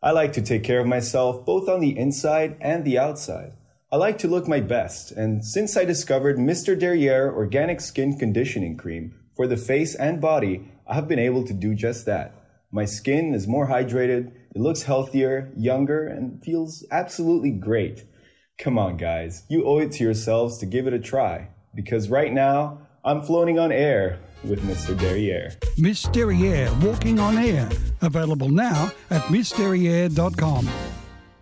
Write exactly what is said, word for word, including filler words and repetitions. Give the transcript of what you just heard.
I like to take care of myself both on the inside and the outside. I like to look my best, and since I discovered Mister Derriere Organic Skin Conditioning Cream for the face and body, I have been able to do just that. My skin is more hydrated, it looks healthier, younger, and feels absolutely great. Come on, guys, you owe it to yourselves to give it a try, because right now, I'm floating on air with Mister Derriere. Miss Derriere Walking on Air, available now at miss derriere dot com.